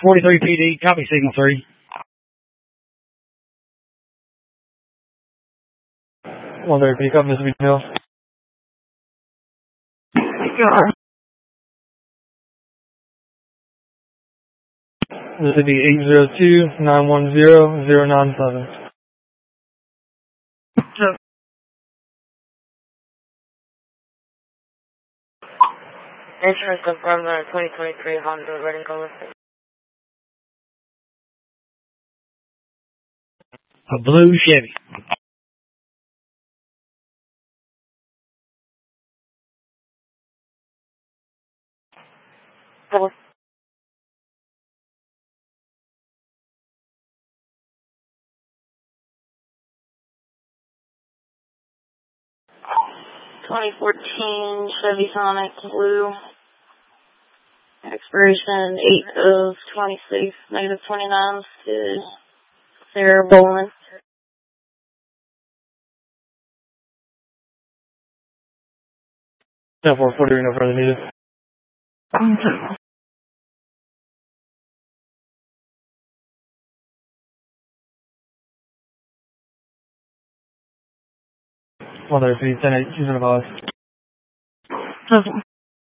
43 PD, copy signal 3. 130 PD, copy Mississippi Hill. Mississippi 802-910-097. Insurance confirmed on a 2023 Honda red and color. A blue Chevy. Double. (2014) Chevy Sonic blue. Expiration 8/26, -29 to Sarah Bowman. 10-4, no further needed. 130 PD, 10-8, she's in a pause.